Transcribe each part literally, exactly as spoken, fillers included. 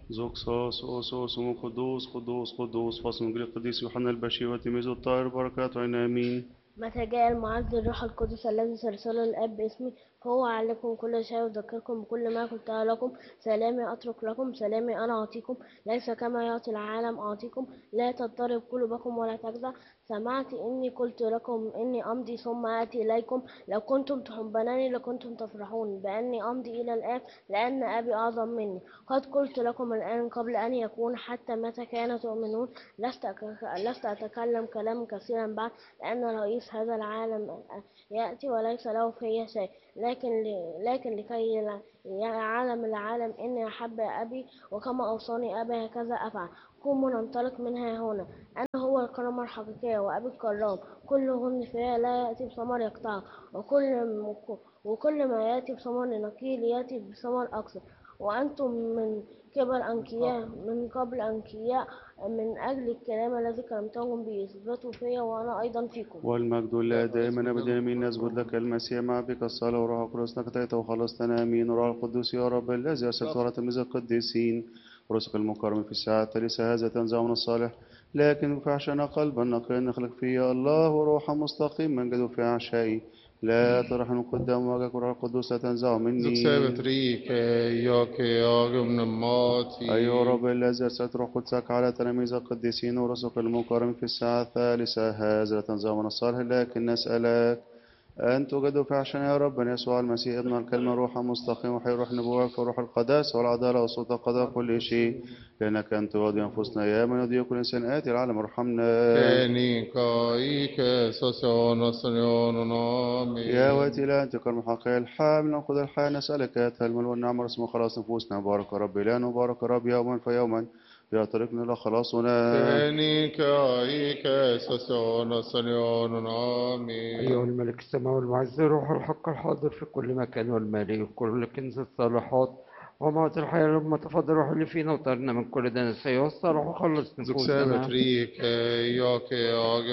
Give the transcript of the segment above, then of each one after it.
زوكساس أوسوس قدوس قدوس قدوس فصل من القديس يوحنا البشير وتلميذه الطاهر بركاته علينا آمين. متى جاء المعز الروح القدس الذي أرسله الآب باسمي فهو عليكم كل شيء ويذكركم بكل ما قلت لكم. سلامي أترك لكم، سلامي أنا أعطيكم، ليس كما يعطي العالم أعطيكم. لا تضطرب قلوبكم ولا تجزع. سمعت إني قلت لكم إني أمضي ثم آتي إليكم. لو كنتم تحبونني لكنتم تفرحون بأني أمضي إلى الآب، لأن أبي أعظم مني. قد قلت لكم الآن قبل أن يكون، حتى متى كان تؤمنون. لست لست أتكلم كلاما كثيرا بعد، لأن رئيس هذا العالم يأتي وليس له في شيء. لكن لكن لكي يعلم العالم إني أحب أبي، وكما أوصاني أبي هكذا أفعل. قوموا ننطلق منها هنا. أنا هو الكرمة الحقيقية وأبي الكرام. كل غصن فيها لا يأتي بثمر يقطعه، وكل وكل ما يأتي بثمر نقي يأتي بثمر أكثر. وأنتم من قبل أنقياء من قبل أنقياء من أجل الكلام الذي كلمتهم به. اثبتوا فيا وأنا أيضا فيكم. والمجد لله دائما أبدا آمين. نسجد لك المسيح مع بك الصلاة وروح القدس نكتيت وخلصتنا آمين. وروح القدس يا رب الذي أرسلت ورا تلميذ القديسين ورسل المكرم في الساعة الثالثة هذا تنزع من الصالح، لكن فحشنا قلبا نقيا نخلق فيه الله وروحا مستقيما جدوا في أعشائي. لا ترحم قدام وجهك وروح القدس لا تنزع Zuk مني. sebet jag jag أيها mati. رب الذي أرسلت روح قدسك على تلاميذ القديسين ورسلك المكرم في الساعة الثالثة هذا لا تنزع من الصالح، لكن نسألك أن توجدوا في عشان يا رب يسوع المسيح ابن الكلمة روحا مستقيم وحي روح نبوك وروح القداس والعدالة وسلطة قضاء كل شيء، لأنك أنت وادي أنفسنا يا من يضيق كل إنسان آتي العالم ارحمنا. Keni kai ke sosiono soniono يا nami. واتي لا أنت كرم حقيقي الحامل نأخذ الحياة نسألك يا المل والنعم والاسم خلاص نفوسنا. بارك رب لنا وبارك رب يوما فيوما يا طريقنا إلى خلاصنا. Keni kai ke sosiono soniono أيها nami. الملك السماوي المعز روح الحق الحاضر في كل مكان والمالي في كل كنز الصالحات وموت الحياة لما تفضل روح اللي فينا وطهرنا من كل دنس والصالح وخلص Zuk sebet نفوسنا jag jag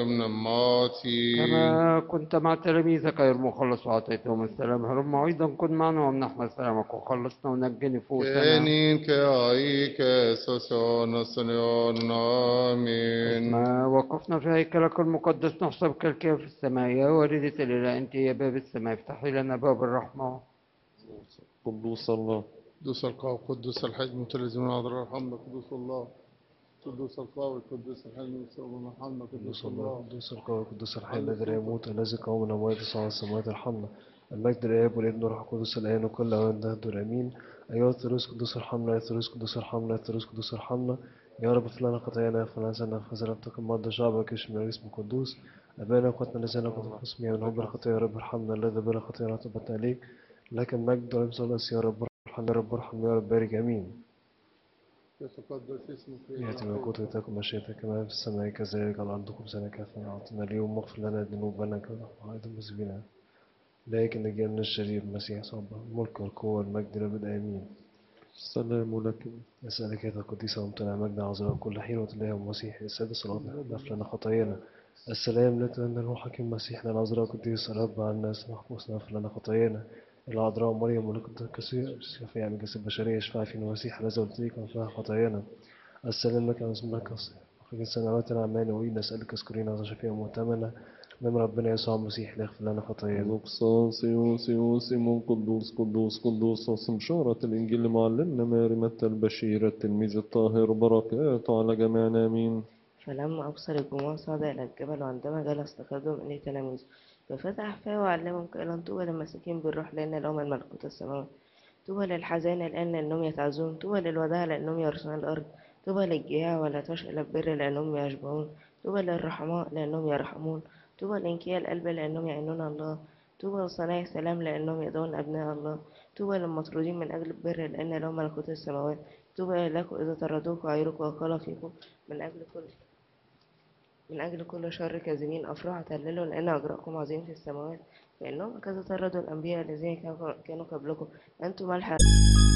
mati. كما كنت مع تلاميذك غير مخلص وأعطيتهم السلام، هلم أيضا كن معنا وامنحنا سلامك وخلصنا ونجي نفوسنا. Keni kai ke sosiono soniono nami. ما وقفنا في هيكلك المقدس نحسب كالكيف في السماء. يا والدة الإله أنت يا باب السماء، افتحي لنا باب الرحمة. قدوس الله. قدوس القاء قدوس الحج متلزم ناظر الحمد قدوس الله. قدوس القوي قدوس الحي المستوى محمد قدوس قدوس الله الله. قدوس القوي قدوس الحي الذي لا يموت الذي قام من الأموات صاعد السماوات ارحمنا. المجد للآب والابن والروح القدس الآن وكل أوان دهر آمين. أيها الثالوث قدوس ارحمنا، يا الثالوث قدوس ارحمنا، يا الثالوث قدوس ارحمنا. يا رب اغفر لنا خطايانا اغفر لنا ذنوبنا اغفر لنا مرضى شعبك اشف من اسم قدوس. أبانا وأخواتنا الذين كنتم في اسمي ونحب الخطايا يا رب ارحمنا، الذي بلا خطايا تبت عليك. لكن مجد ويمسى يا رب ارحم يا رب ارحم يا رب بارك آمين. يتقدس اسمك يأتي ملكوتك وتكن مشيئتك كما في السماء كذلك على الأرض خبزنا كافنا أعطنا اليوم واغفر لنا ذنوبنا كما نغفر المذنبين، لكن نجينا من الشرير المسيح صبا الملك والقوة والمجد للأبد آمين. السلام لك. نسألك يا القديسة وامتنع مجد عذراء كل حين وتلاها المسيح السادس صلاة اغفر لنا خطايانا. السلام لك أن روحك المسيح لنا عذراء قديس رب عنا نحفظنا اغفر لنا خطايانا. العذراء مريم ولكم كثير شفيع من جسد البشرية اشفع فينا المسيح الذي ولدتك واغفر لنا خطايانا. السلام لك يا اسمك خرج سنواتنا عمان وإن نسألك اذكرينا على شفيع مؤتمنا من ربنا يسوع المسيح ليغفر لنا خطايانا. نقصان سيوس يوس من قدوس قدوس قدوس وسمشارة الإنجيل معلمنا ماري متى البشير التلميذ الطاهر بركاته على جميعنا آمين. فلما أبصر الجموع صعد إلى الجبل، وعندما جلس تقدم إليه تلاميذه ففتح فاه وعلمهم قائلا: طوبى للمساكين بالروح لأن لهم الملكوت السماوي. طوبى للحزانة الآن لأنهم يتعزون. طوبى للوداع لأنهم يرثون الأرض. طوبى للجياع والعطاش إلى البر لأنهم يشبعون. طوبى للرحماء لأنهم يرحمون. طوبى لإنكياء القلب لأنهم يعينون الله. طوبى لصناع السلام لأنهم يدعون أبناء الله. طوبى للمطرودين من أجل البر لأن لهم ملكوت السماوات. طوبى لكم إذا طردوك وعيروك وقالوا فيكم من أجل كل من أجل كل شر كاذبين أفرحوا تهللوا لأن أجركم عظيم في السماوات، فإنهم هكذا طردوا الأنبياء الذين كانوا قبلكم. أنتم ملح